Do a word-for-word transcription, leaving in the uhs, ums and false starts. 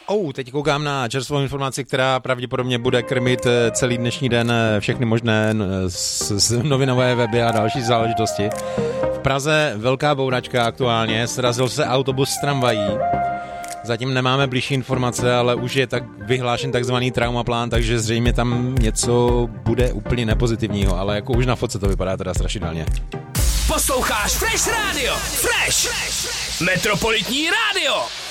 Oh, teď koukám na čerstvou informaci, která pravděpodobně bude krmit celý dnešní den všechny možné z, z novinové weby a další záležitosti. V Praze velká bouračka aktuálně, srazil se autobus s tramvají. Zatím nemáme blížší informace, ale už je tak vyhlášen takzvaný traumaplán, takže zřejmě tam něco bude úplně nepozitivního, ale jako už na fotce to vypadá teda strašidelně. Posloucháš Fresh Radio. Fresh. Metropolitní rádio.